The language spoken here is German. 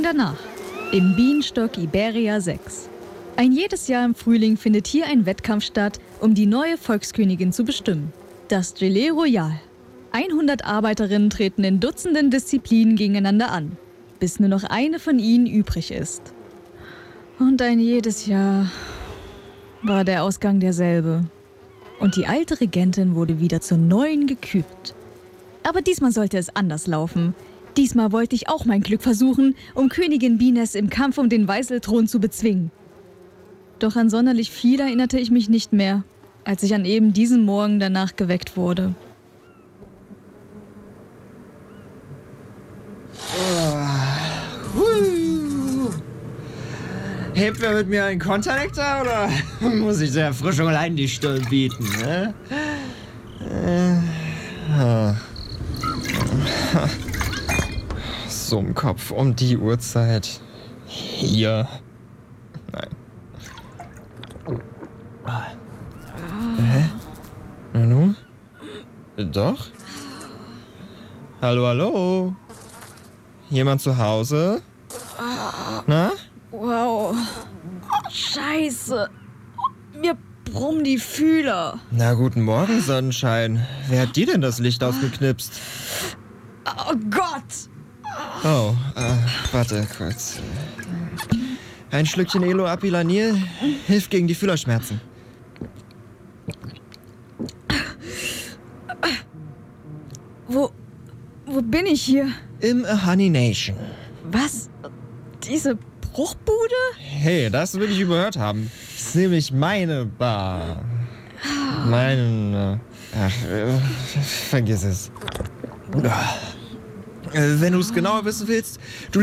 Danach, im Bienenstock Iberia 6. Ein jedes Jahr im Frühling findet hier ein Wettkampf statt, um die neue Volkskönigin zu bestimmen. Das Gelée Royal. 100 Arbeiterinnen treten in Dutzenden Disziplinen gegeneinander an, bis nur noch eine von ihnen übrig ist. Und ein jedes Jahr war der Ausgang derselbe. Und die alte Regentin wurde wieder zur neuen gekürt. Aber diesmal sollte es anders laufen. Diesmal wollte ich auch mein Glück versuchen, um Königin Bines im Kampf um den Weißelthron zu bezwingen. Doch an sonderlich viel erinnerte ich mich nicht mehr, als ich an eben diesen Morgen danach geweckt wurde. Hebt wer mit mir einen Konternektar oder muss ich der Erfrischung allein die Stirn bieten? Ne? So im Kopf um die Uhrzeit. Hier. Nein. Hä? Nanu? Doch? Hallo, hallo? Jemand zu Hause? Na? Wow. Scheiße. Mir brummen die Fühler. Na, guten Morgen, Sonnenschein. Wer hat dir denn das Licht ausgeknipst? Oh Gott. Oh, warte kurz. Ein Schlückchen Eloapilanil hilft gegen die Fühlerschmerzen. Wo bin ich hier? Im Honey Nation. Was? Diese Bruchbude? Hey, das will ich überhört haben. Das ist nämlich meine Bar. Vergiss es. Wenn du es genauer wissen willst, du